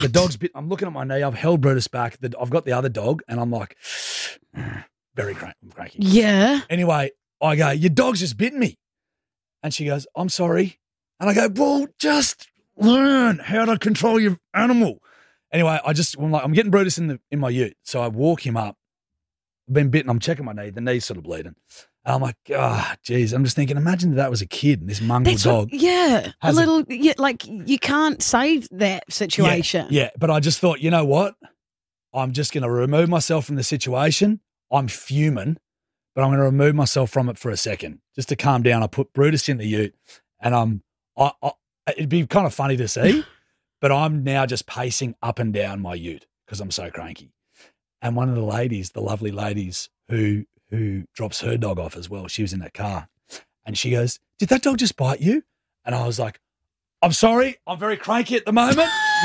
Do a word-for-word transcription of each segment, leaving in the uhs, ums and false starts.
The dog's bit. I'm looking at my knee. I've held Brutus back. The, I've got the other dog, and I'm like, very crank, I'm cranky. Yeah. Anyway, I go, your dog's just bitten me. And she goes, I'm sorry. And I go, well, just learn how to control your animal. Anyway, I just, I'm like, I'm getting Brutus in the in my ute. So I walk him up. I've been bitten. I'm checking my knee. The knee's sort of bleeding. And I'm like, ah, oh, geez. I'm just thinking, imagine that, that was a kid and this mongrel That's dog. What, yeah. A has little, yeah, like you can't save that situation. Yeah, yeah, but I just thought, you know what? I'm just going to remove myself from the situation. I'm fuming, but I'm going to remove myself from it for a second just to calm down. I put Brutus in the ute and I'm, I, I, it'd be kind of funny to see, but I'm now just pacing up and down my ute because I'm so cranky. And one of the ladies, the lovely ladies who who drops her dog off as well, she was in that car, and she goes, did that dog just bite you? And I was like, I'm sorry, I'm very cranky at the moment.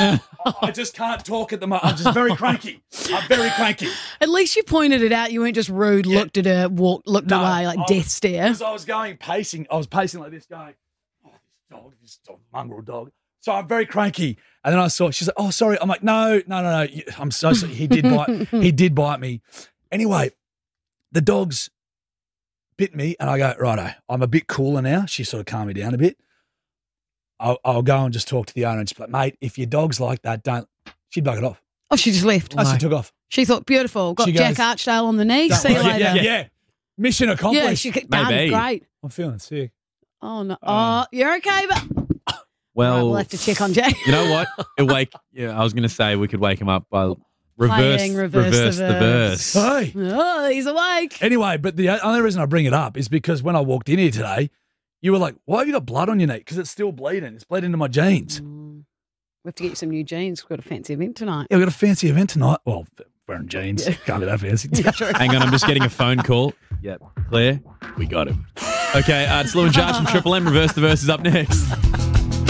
I just can't talk at the moment. I'm just very cranky. I'm very cranky. At least you pointed it out. You weren't just rude, yeah. looked at her, walked, looked no, away like I, death stare. Because I was going pacing. I was pacing like this, going, oh, this dog, this dog, mongrel dog. So I'm very cranky. And then I saw, she's like, oh, sorry. I'm like, no, no, no, no. I'm so sorry. He did bite, he did bite me. Anyway, the dog's bit me and I go, righto, I'm a bit cooler now. She sort of calmed me down a bit. I'll, I'll go and just talk to the owner and just be like, mate, if your dog's like that, don't, she'd bug it off. Oh, she just left. Oh, she took off. She thought, beautiful, got she Jack goes, Archdale on the knee, see you later. Yeah, yeah, yeah. Mission accomplished. Yeah, she could, done, Maybe. great. I'm feeling sick. Oh, no. Oh, oh you're okay, but... Well, right, we'll have to check on Jack. You know what? It wake. Yeah, I was going to say we could wake him up by reverse, Playing reverse, reverse the the verse. Hey. Oh, he's awake. Anyway, but the only reason I bring it up is because when I walked in here today, you were like, why have you got blood on your knee? Because it's still bleeding. It's bleeding into my jeans. Mm. We have to get you some new jeans. We've got a fancy event tonight. Yeah, we've got a fancy event tonight. Well, wearing jeans. Yeah. Can't be that fancy. Yeah, true. Hang on, I'm just getting a phone call. Yep, Claire, we got him. Okay, uh, it's Lou and Josh from Triple M. Reverse the Verse is up next.